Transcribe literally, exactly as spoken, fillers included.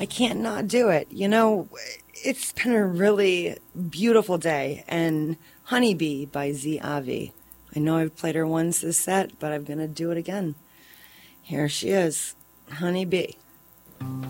I can't not do it. You know, it's been a really beautiful day, and Honeybee by Z Avi. I know I've played her once this set, but I'm going to do it again. Here she is, Honeybee.